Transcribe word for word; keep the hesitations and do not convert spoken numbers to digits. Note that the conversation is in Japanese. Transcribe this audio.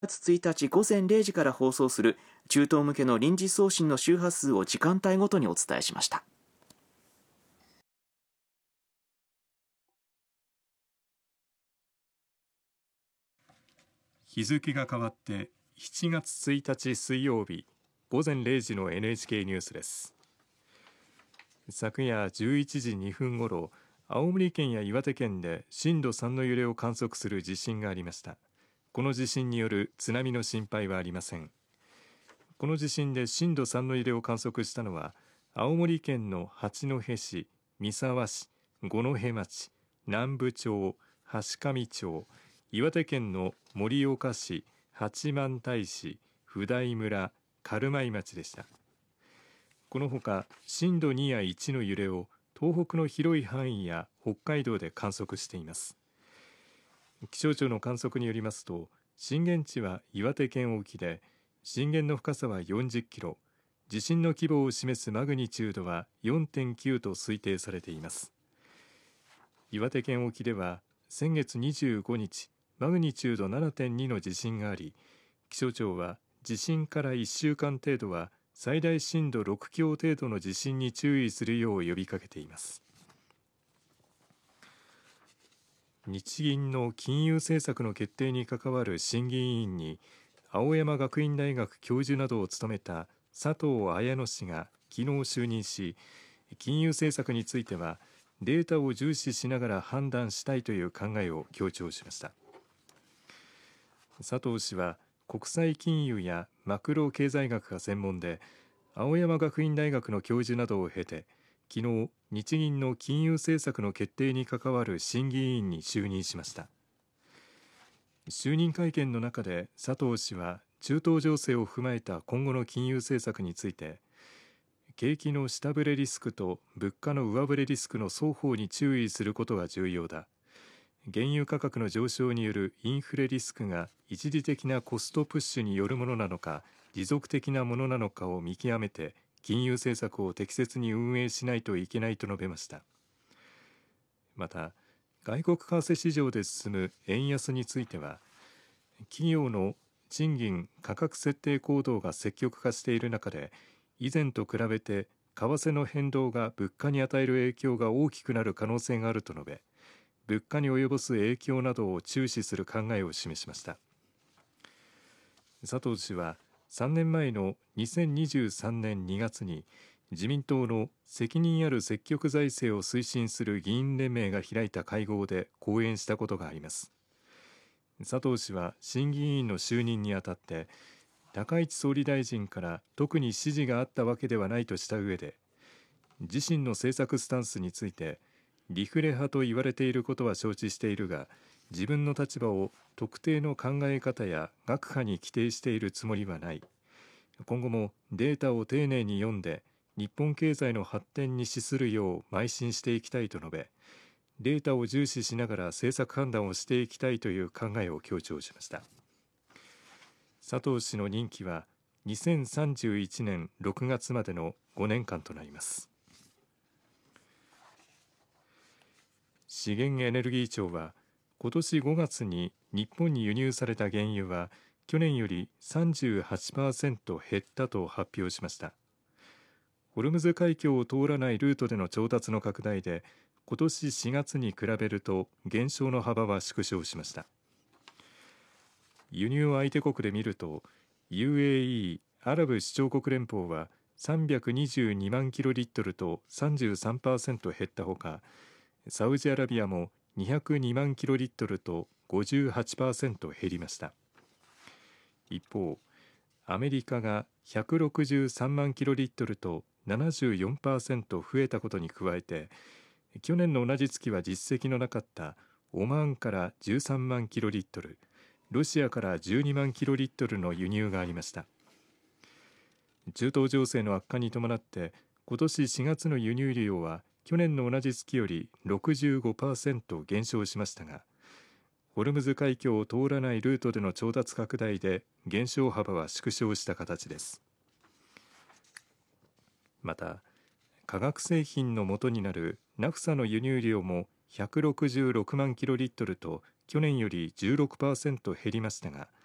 しがつついたち午前れいじから放送する中東向けの臨時送信の周波数を時間帯ごとにお伝えしました。 日付が変わってしちがつついたち水曜日午前れいじの エヌエイチケー ニュースです。昨夜じゅういちじにふんごろ、青森県や岩手県で震度さんの揺れを観測する地震がありました。この地震による津波の心配はありません。この地震で震度さんの揺れを観測したのは青森県の八戸市、三沢市、五戸町、南部町、階上町、岩手県の盛岡市、八幡平市、普代村、軽米町でした。このほか震度にやいちの揺れを東北の広い範囲や北海道で観測しています。気象庁の観測によりますと、震源地は岩手県沖で震源の深さはよんじゅっキロ、地震の規模を示すマグニチュードは よんてんきゅう と推定されています。岩手県沖では先月にじゅうごにちマグニチュード ななてんに の地震があり、気象庁は地震からいっしゅうかん程度は最大震度ろくきょう程度の地震に注意するよう呼びかけています。日銀の金融政策の決定に関わる審議委員に青山学院大学教授などを務めた佐藤綾乃氏が昨日就任し、金融政策についてはデータを重視しながら判断したいという考えを強調しました。佐藤氏は国際金融やマクロ経済学が専門で、青山学院大学の教授などを経て昨日日銀の金融政策の決定に関わる審議委員に就任しました。就任会見の中で佐藤氏は中東情勢を踏まえた今後の金融政策について、景気の下振れリスクと物価の上振れリスクの双方に注意することが重要だ。原油価格の上昇によるインフレリスクが一時的なコストプッシュによるものなのか持続的なものなのかを見極めて金融政策を適切に運営しないといけないと述べました。また外国為替市場で進む円安については、企業の賃金価格設定行動が積極化している中で、以前と比べて為替の変動が物価に与える影響が大きくなる可能性があると述べ、物価に及ぼす影響などを注視する考えを示しました。佐藤氏はさんねんまえのにせんにじゅうさんねんにがつに自民党の責任ある積極財政を推進する議員連盟が開いた会合で講演したことがあります。佐藤氏は審議委員の就任にあたって高市総理大臣から特に指示があったわけではないとした上で、自身の政策スタンスについてリフレ派と言われていることは承知しているが、自分の立場を特定の考え方や学派に規定しているつもりはない。今後もデータを丁寧に読んで日本経済の発展に資するよう邁進していきたいと述べ、データを重視しながら政策判断をしていきたいという考えを強調しました。佐藤氏の任期はにせんさんじゅういちねんろくがつまでのごねんかんとなります。資源エネルギー庁は今年ごがつに日本に輸入された原油は去年より さんじゅうはちパーセント 減ったと発表しました。ホルムズ海峡を通らないルートでの調達の拡大で今年しがつに比べると減少の幅は縮小しました。輸入相手国で見ると ユーエーイー アラブ首長国連邦はさんびゃくにじゅうにまんキロリットルと さんじゅうさんパーセント 減ったほか、サウジアラビアもにひゃくにまんキロリットルと ごじゅうはちパーセント 減りました。一方、アメリカがひゃくろくじゅうさんまんキロリットルと ななじゅうよんパーセント 増えたことに加えて、去年の同じ月は実績のなかったオマーンからじゅうさんまんキロリットル、ロシアからじゅうにまんキロリットルの輸入がありました。中東情勢の悪化に伴って今年しがつの輸入量は去年の同じ月より ろくじゅうごパーセント 減少しましたが、ホルムズ海峡を通らないルートでの調達拡大で減少幅は縮小した形です。また、化学製品の元になるナフサの輸入量もひゃくろくじゅうろくまんキロリットルと去年より じゅうろくパーセント 減りましたが、